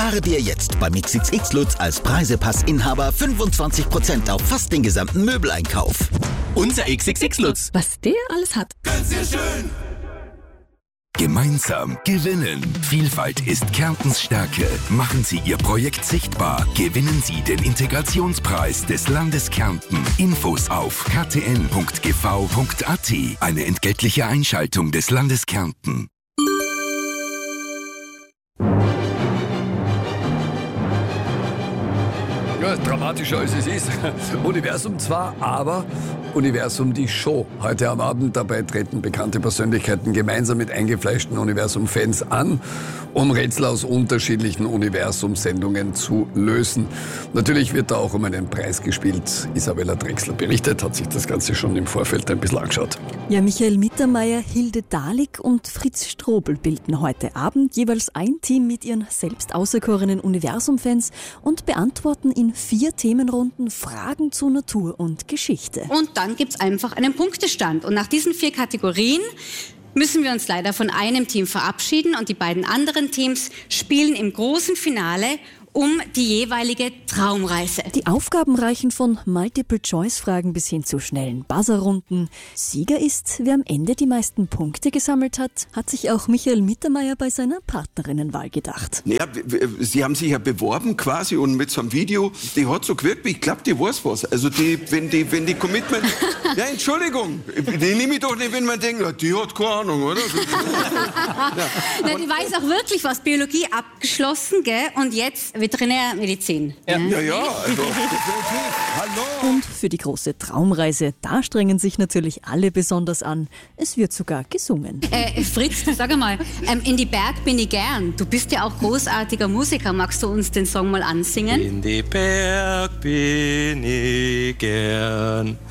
Spare dir jetzt beim XXX Lutz als Preisepass-Inhaber 25% auf fast den gesamten Möbeleinkauf. Unser XXX Lutz. Was der alles hat. Ganz sehr schön. Gemeinsam gewinnen. Vielfalt ist Kärntens Stärke. Machen Sie Ihr Projekt sichtbar. Gewinnen Sie den Integrationspreis des Landes Kärnten. Infos auf ktn.gv.at. Eine entgeltliche Einschaltung des Landes Kärnten. Ja, dramatischer als es ist. Universum zwar, aber Universum die Show. Heute am Abend dabei treten bekannte Persönlichkeiten gemeinsam mit eingefleischten Universum-Fans an, um Rätsel aus unterschiedlichen Universum-Sendungen zu lösen. Natürlich wird da auch um einen Preis gespielt. Isabella Drechsler berichtet, hat sich das Ganze schon im Vorfeld ein bisschen angeschaut. Ja, Michael Mittermeier, Hilde Dahlig und Fritz Strobel bilden heute Abend jeweils ein Team mit ihren selbst auserkorenen Universum-Fans und beantworten in 4 Themenrunden Fragen zu Natur und Geschichte. Und dann gibt's einfach einen Punktestand. Und nach diesen 4 Kategorien müssen wir uns leider von einem Team verabschieden und die beiden anderen Teams spielen im großen Finale um die jeweilige Traumreise. Die Aufgaben reichen von Multiple-Choice-Fragen bis hin zu schnellen Buzzerrunden. Sieger ist, wer am Ende die meisten Punkte gesammelt hat, hat sich auch Michael Mittermeier bei seiner Partnerinnenwahl gedacht. Naja, sie haben sich ja beworben quasi und mit so einem Video, die hat so gewirkt, ich glaube, die weiß was. Also wenn die Commitment, ja Entschuldigung, die nehme ich doch nicht, wenn man denkt, die hat keine Ahnung, oder? Ja. Na, die weiß auch wirklich was, Biologie abgeschlossen, gell? Und jetzt Veterinärmedizin. Ja, also hallo. Und für die große Traumreise, da strengen sich natürlich alle besonders an. Es wird sogar gesungen. Fritz, sag einmal, in die Berg bin ich gern. Du bist ja auch großartiger Musiker. Magst du uns den Song mal ansingen? In die Berg bin ich gern.